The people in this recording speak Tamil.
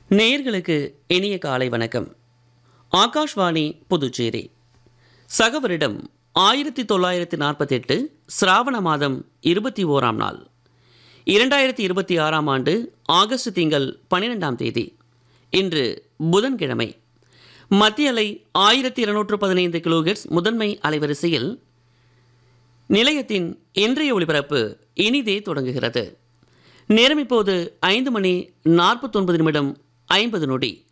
நேயர்களுக்கு இனிய காலை வணக்கம். ஆகாஷ்வாணி புதுச்சேரி. சக வருடம் 1948 சிராவண மாதம் 21ஆம் நாள் 2026ஆம் ஆண்டு ஆகஸ்ட் திங்கள் 12ஆம் தேதி. இன்று புதன்கிழமை. மத்திய அலை 1215 கிலோஹெர்ட்ஸ் முதன்மை அலைவரிசையில் நிலையத்தின் இன்றைய ஒளிபரப்பு இனிதே தொடங்குகிறது. நேரம் இப்போது 5 மணி 49 நிமிடம் 50 நொடி.